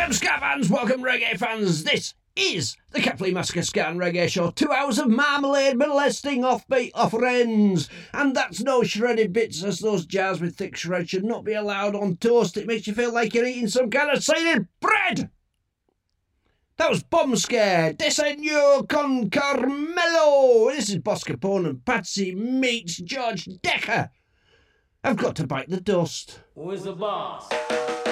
Welcome, ska fans, welcome, reggae fans. This is the Kepley Massacre Ska and Reggae Show. 2 hours of marmalade, molesting, offbeat offerings. And that's no shredded bits, as those jars with thick shreds should not be allowed on toast. It makes you feel like you're eating some kind of seeded bread. That was Bomb Scare, Desenio con Carmelo. This is Boss Capone and Patsy meets George Decker. I've got to bite the dust. Who is the boss?